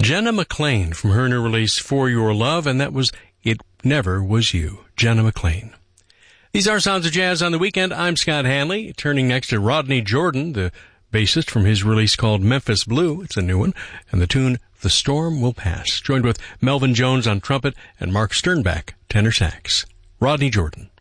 Jenna McLean from her new release, For Your Love, and that was It Never Was You, Jenna McLean. These are Sounds of Jazz on the Weekend. I'm Scott Hanley, turning next to Rodney Jordan, the bassist from his release called Memphis Blue. It's a new one, and the tune The Storm Will Pass, joined with Melvin Jones on trumpet and Mark Sternbach, tenor sax. Rodney Jordan.